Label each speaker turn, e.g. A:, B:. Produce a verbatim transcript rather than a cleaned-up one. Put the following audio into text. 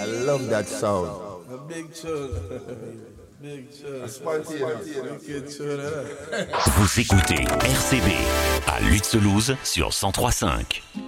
A: I love that sound.
B: A big tune. Big tune.
A: Spontaneous.
B: Wicked tune, huh?
C: Vous écoutez R C B à Lutzelouse sur cent trois virgule cinq.